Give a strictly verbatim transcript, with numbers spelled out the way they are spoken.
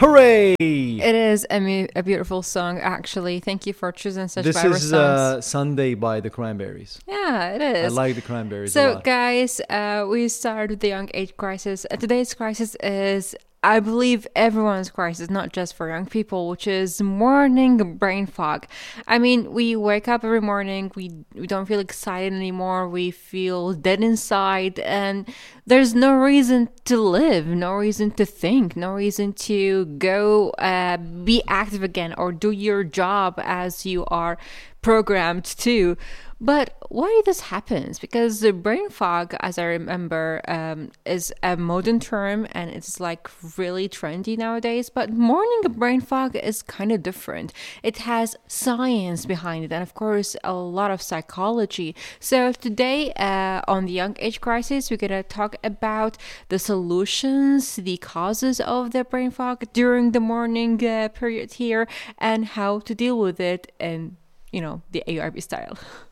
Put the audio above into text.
Hooray! It is a, mu- a beautiful song, actually. Thank you for choosing such This vibrant is songs. uh, Sunday by the Cranberries. Yeah, it I is. like the Cranberries a So, lot. guys, uh, we started with the young age crisis. Uh, today's crisis is, I believe, everyone's crisis, not just for young people, which is morning brain fog. I mean, we wake up every morning, we, we don't feel excited anymore, we feel dead inside, and there's no reason to live, no reason to think, no reason to go uh, be active again or do your job as you are programmed to. But why this happens? Because the brain fog, as I remember, um, is a modern term and it's like really trendy nowadays. But morning brain fog is kind of different. It has science behind it and, of course, a lot of psychology. So today uh, on the Young Age Crisis, we're going to talk about the solutions, the causes of the brain fog during the morning uh, period here, and how to deal with it in, you know, the A R B style.